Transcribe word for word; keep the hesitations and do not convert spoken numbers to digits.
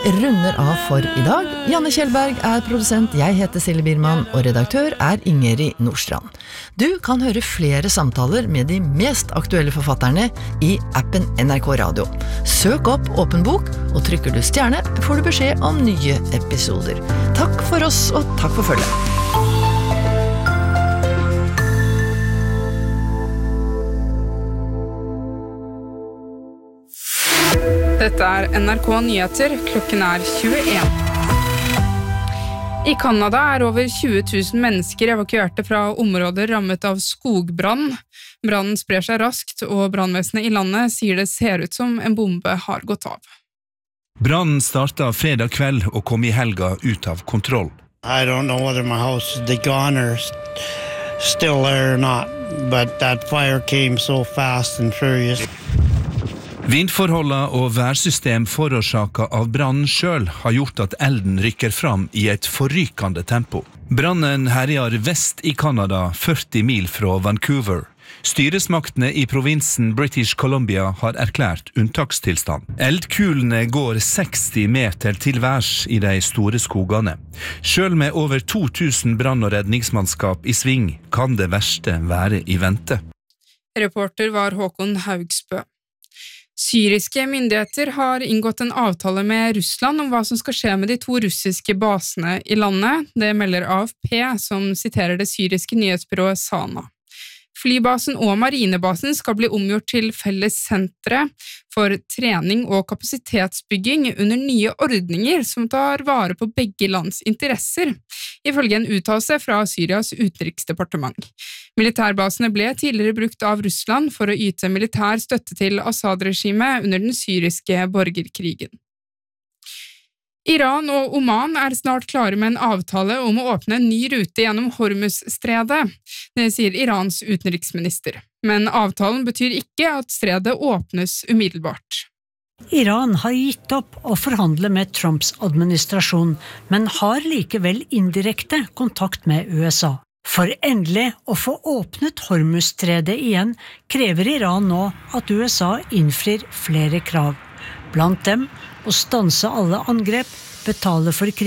runder av for i dag. Janne Kjellberg er produsent, jeg heter Silje Birman, og redaktør er Ingeri Nordstrand. Du kan høre flere samtaler med de mest aktuelle forfatterne i appen N R K Radio. Søk opp Åpen bok, og trykker du stjerne, får du beskjed om nye episoder. Takk for oss, og takk for følget. Dette er N R K Nyheter, klokken er tjueen. I Kanada er over tjue tusen mennesker evakuerte fra områder rammet av skogbrann. Brannen sprer seg raskt, og brannvesenet i landet sier det ser ut som en bombe har gått av. Brannen startet fredag kveld og kom i helga ut av kontroll. I don't know whether my house is gone or still there or not, but that fire came so fast and furious. Vindforholdene og værsystem forårsaket av brannen selv har gjort at elden rykker fram i et forrykende tempo. Brannen herjar vest i Kanada, førti mil fra Vancouver. Styresmaktene i provinsen British Columbia har erklært unntakstilstand. Eldkulene går seksti meter til værs i de store skogene. Selv med over to tusen brann- og redningsmannskap i sving kan det verste være i vente. Reporter var Håkon Haugsbø. Syriske myndigheter har inngått en avtale med Russland om hva som skal skje med de to russiske basene i landet. Det melder A F P, som siterer det syriske nyhetsbyrået Sana. Flybasen og marinebasen skal bli omgjort til felles sentre for trening og kapasitetsbygging under nye ordninger som tar vare på begge lands interesser, ifølge en uttalelse fra Syrias utenriksdepartement. Militærbasene ble tidligere brukt av Russland for å yte militær støtte til Assad-regimet under den syriske borgerkrigen. Iran og Oman er snart klare med en avtale om å åpne en ny rute gjennom Hormuz-stredet, det sier Irans utenriksminister. Men avtalen betyr ikke at stredet åpnes umiddelbart. Iran har gitt opp å forhandle med Trumps administrasjon, men har likevel indirekte kontakt med U S A. For endelig å få åpnet Hormuz-stredet igjen, krever Iran nå at U S A innfrir flere krav. Blant dem å stanse alle angrep, betale for krig,